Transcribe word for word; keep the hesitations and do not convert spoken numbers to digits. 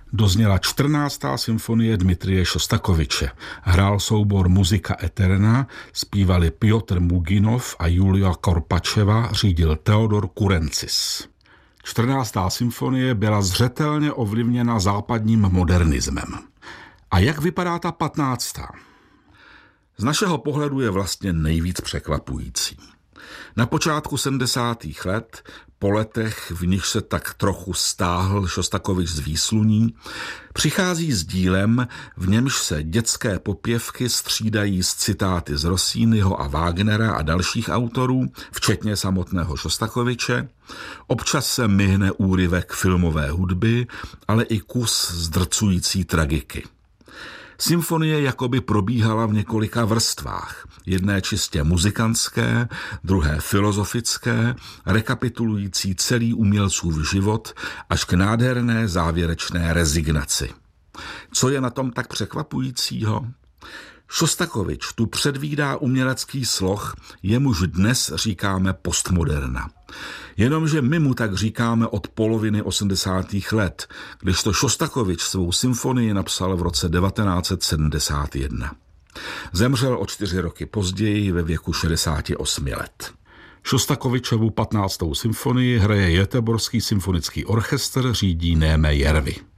dozněla čtrnáctá symfonie Dmitrije Šostakoviče. Hrál soubor Muzika Eterna, zpívali Pjotr Muginov a Julia Korpačeva, řídil Theodor Kurencis. čtrnáctá symfonie byla zřetelně ovlivněna západním modernismem. A jak vypadá ta patnáctá? Z našeho pohledu je vlastně nejvíc překvapující. Na počátku sedmdesátých let, po letech, v nich se tak trochu stáhl Šostakovič z výsluní, přichází s dílem, v němž se dětské popěvky střídají s citáty z Rossiniho a Wagnera a dalších autorů, včetně samotného Šostakoviče. Občas se myhne úryvek filmové hudby, ale i kus zdrcující tragiky. Symfonie jakoby probíhala v několika vrstvách. Jedné čistě muzikantské, druhé filozofické, rekapitulující celý umělcův život až k nádherné závěrečné rezignaci. Co je na tom tak překvapujícího? Šostakovič tu předvídá umělecký sloh, jemuž dnes říkáme postmoderna. Jenomže my mu tak říkáme od poloviny osmdesátých let, když to Šostakovič svou symfonii napsal v roce devatenáct set sedmdesát jedna. Zemřel o čtyři roky později ve věku šedesáti osmi let. Šostakovičovu patnáctou symfonii hraje Göteborský symfonický orchestr, řídí Néme Järvi.